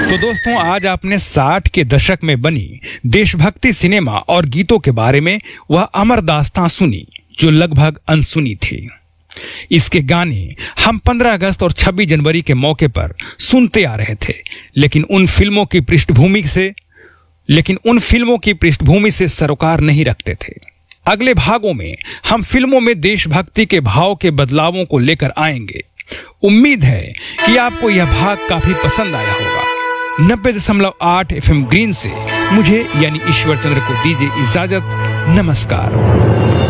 तो दोस्तों, आज आपने 60 के दशक में बनी देशभक्ति सिनेमा और गीतों के बारे में वह अमर दास्तां सुनी जो लगभग अनसुनी थी। इसके गाने हम 15 अगस्त और 26 जनवरी के मौके पर सुनते आ रहे थे, लेकिन उन फिल्मों की पृष्ठभूमि से सरोकार नहीं रखते थे। अगले भागों में हम फिल्मों में देशभक्ति के भाव के बदलावों को लेकर आएंगे। उम्मीद है कि आपको यह भाग काफी पसंद आया होगा। 90.8 FM ग्रीन से मुझे यानी ईश्वर चंद्र को दीजिए इजाजत। नमस्कार।